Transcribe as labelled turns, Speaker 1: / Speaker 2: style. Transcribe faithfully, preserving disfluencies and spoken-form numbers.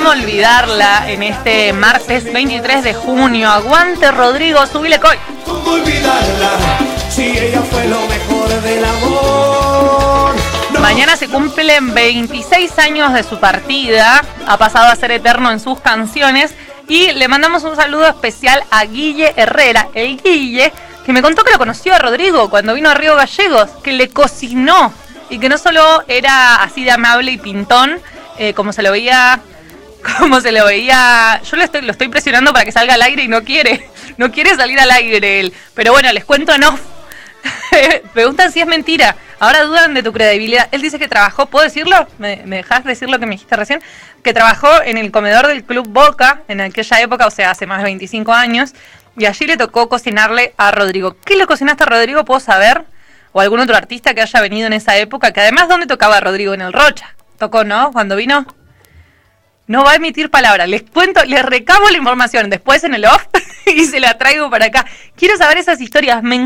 Speaker 1: cómo olvidarla en este martes veintitrés de junio. Aguante, Rodrigo, subile coy.
Speaker 2: ¿Cómo olvidarla si ella fue lo mejor del amor? No.
Speaker 1: Mañana se cumplen veintiséis años de su partida. Ha pasado a ser eterno en sus canciones. Y le mandamos un saludo especial a Guille Herrera, el Guille, que me contó que lo conoció a Rodrigo cuando vino a Río Gallegos, que le cocinó y que no solo era así de amable y pintón, eh, como se lo veía, como se lo veía. Yo lo estoy, lo estoy presionando para que salga al aire y no quiere, no quiere salir al aire él. Pero bueno, les cuento en off. Preguntan si es mentira. Ahora dudan de tu credibilidad. Él dice que trabajó, ¿puedo decirlo? ¿Me, me dejás decir lo que me dijiste recién? Que trabajó en el comedor del Club Boca en aquella época, o sea, hace más de veinticinco años, y allí le tocó cocinarle a Rodrigo. ¿Qué le cocinaste a Rodrigo? ¿Puedo saber? O algún otro artista que haya venido en esa época, que además, ¿dónde tocaba Rodrigo? En el Rocha. ¿Tocó, no? Cuando vino. No va a emitir palabra. Les cuento, les recabo la información después en el off y se la traigo para acá. Quiero saber esas historias. Me